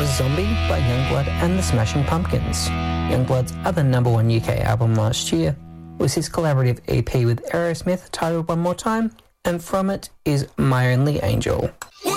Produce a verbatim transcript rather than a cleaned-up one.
was Zombie by Youngblood and the Smashing Pumpkins. Youngblood's other number one U K album last year was his collaborative E P with Aerosmith titled One More Time, and from it is My Only Angel.